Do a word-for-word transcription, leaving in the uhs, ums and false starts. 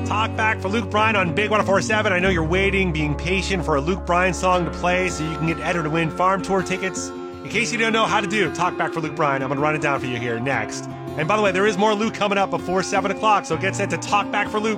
Talk back for Luke Bryan on Big one oh four point seven. I know you're waiting, being patient for a Luke Bryan song to play so you can get entered to win farm tour tickets. In case you don't know how to do Talk back for Luke Bryan, I'm going to run it down for you here next. And by the way, there is more Luke coming up before seven o'clock, so get set to Talk back for Luke.